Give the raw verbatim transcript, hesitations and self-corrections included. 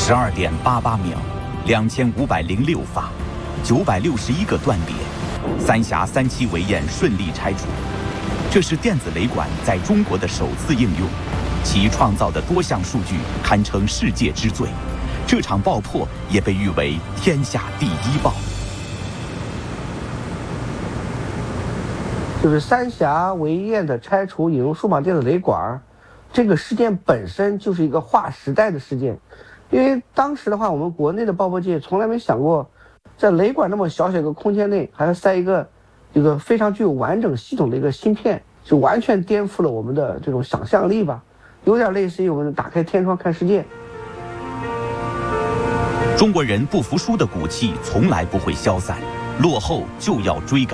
十二点八八秒，两千五百零六发，九百六十一个断点，三峡三期围堰顺利拆除。这是电子雷管在中国的首次应用，其创造的多项数据堪称世界之最。这场爆破也被誉为天下第一爆。 就是三峡围堰的拆除引入数码电子雷管，这个事件本身就是一个划时代的事件。因为当时的话，我们国内的爆破界从来没想过，在雷管那么小小一个空间内，还要塞一个一个非常具有完整系统的一个芯片，就完全颠覆了我们的这种想象力吧，有点类似于我们打开天窗看世界。 中国人不服输的骨气从来不会消散，落后就要追赶。